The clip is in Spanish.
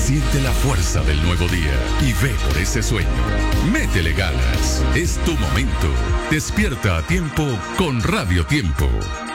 Siente la fuerza del nuevo día y ve por ese sueño. Métele ganas. Es tu momento. Despierta a tiempo con Radio Tiempo.